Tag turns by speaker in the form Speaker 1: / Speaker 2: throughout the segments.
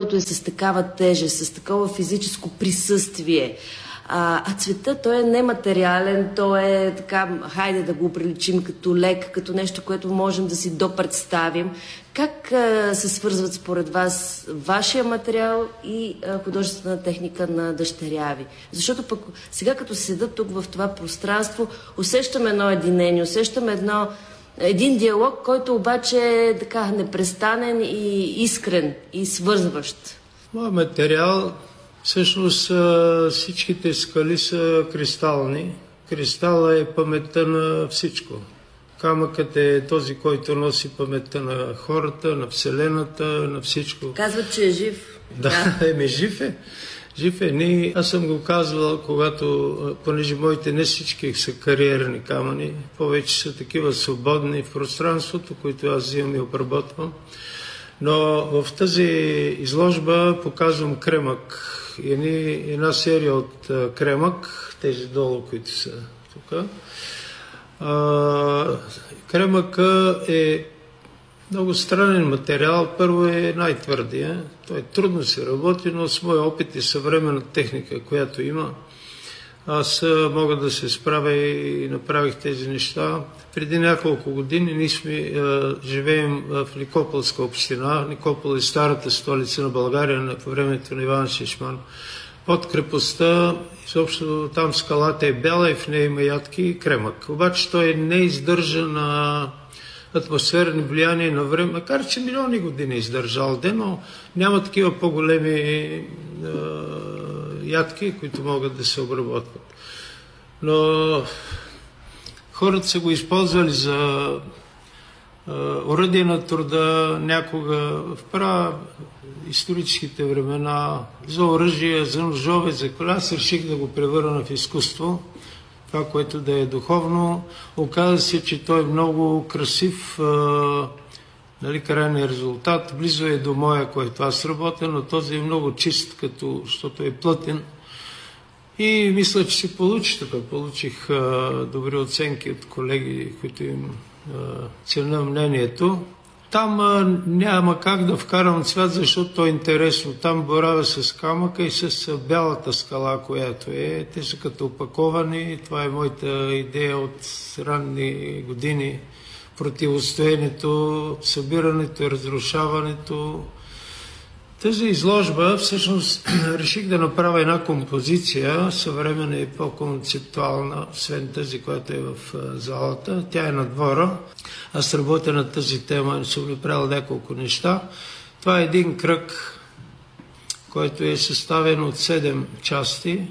Speaker 1: който е с такава тежест, с такова физическо присъствие. А цветът, той е нематериален, той е така, хайде да го приличим като лек, като нещо, което можем да си допредставим. Как се свързват според вас вашия материал и художествена техника на дъщеря ви? Защото пък сега като седа тук в това пространство, усещаме едно единение, усещаме един диалог, който обаче е така непрестанен и искрен и свързващ.
Speaker 2: Моят материал, всъщност всичките скали са кристални. Кристала е паметта на всичко. Камъкът е този, който носи паметта на хората, на Вселената, на всичко.
Speaker 1: Казват, че е жив.
Speaker 2: Да, жив е. Жив е. Аз съм го казвал, понеже моите не всички са кариерни камъни, повече са такива свободни в пространството, които аз взимам и обработвам. Но в тази изложба показвам кремък. Една серия от кремък, тези долу, които са тук. Кремъка е много странен материал. Първо е най-твърдия. Той трудно се работи, но с моя опит и съвременна техника, която има, аз мога да се справя и направих тези неща. Преди няколко години ние живеем в Никополска община. Никопол е старата столица на България по времето на Иван Шишман. Под крепостта, изобщо там скалата е бяла и в нея има ядки и кремък. Обаче той не издържа на атмосферни влияния на време, макар че милиони години издържал но няма такива по-големи ядки, които могат да се обработват. Но хората са го използвали за оръдие на труда някога в историческите времена, за оръжие, за ножове, за кола. Аз реших да го превърна в изкуство, това, което да е духовно. Оказа се, че той е много красив, крайният резултат. Близо е до моя, който аз работя, но този е много чист, защото е плътен. И мисля, че се получи така. Получих добри оценки от колеги, които им ценя мнението. Там няма как да вкарам цвят, защото то е интересно. Там боравя с камъка и с бялата скала, която е. Те са като опаковани. Това е моята идея от ранни години. Противостоянието, събирането, разрушаването. Тази изложба, всъщност, реших да направя една композиция, съвременна и по-концептуална, освен тази, която е в залата. Тя е на двора. Аз работя на тази тема и съм направил няколко неща. Това е един кръг, който е съставен от 7 части.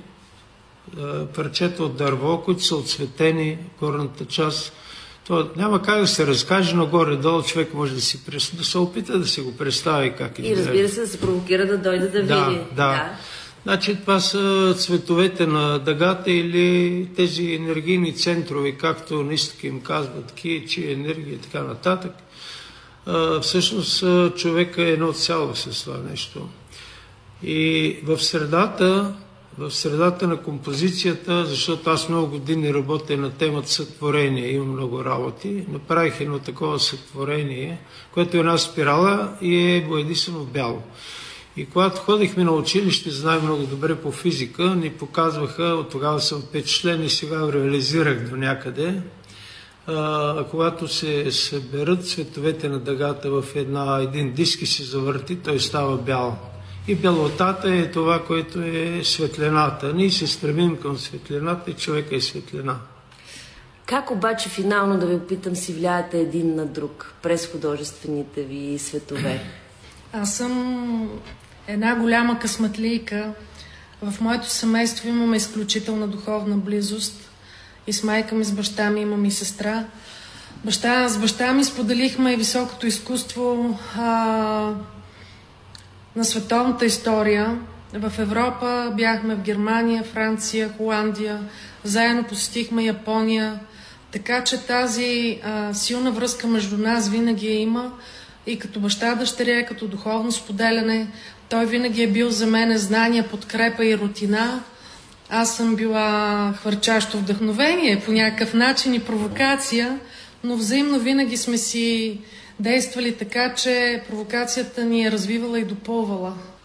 Speaker 2: Парчета от дърво, които са отцветени, горната част. То няма как да се разкаже, но горе-долу човек може да се опита да се го представи как
Speaker 1: и разбира се, да се провокира да дойде да види.
Speaker 2: Да. Значи това са цветовете на дъгата или тези енергийни центрове, както нистки им казват, чи енергия и така нататък. Всъщност човека е едно цяло с това нещо. И в средата на композицията, защото аз много години работя на темата сътворение, имам много работи, направих едно такова сътворение, което е една спирала и е боядисано в бяло. И когато ходихме на училище, знаем много добре по физика, ни показваха, от тогава съм впечатлен и сега реализирах до някъде, когато се съберат цветовете на дъгата в един диск и се завърти, той става бял. И белотата е това, което е светлината. Ние се стремим към светлината и човека е светлина.
Speaker 1: Как обаче финално, да ви опитам, си влияете един на друг през художествените ви светове?
Speaker 3: Аз съм една голяма късметлийка. В моето семейство имаме изключителна духовна близост. И с майка ми, с баща ми имам и сестра. С баща ми споделихме високото изкуство на световната история. В Европа бяхме в Германия, Франция, Холандия, заедно посетихме Япония, така че тази силна връзка между нас винаги има и като баща дъщеря, като духовно споделяне. Той винаги е бил за мен знание, подкрепа и рутина. Аз съм била хвърчащо вдъхновение по някакъв начин и провокация, но взаимно винаги сме си действали така, че провокацията ни е развивала и допълвала.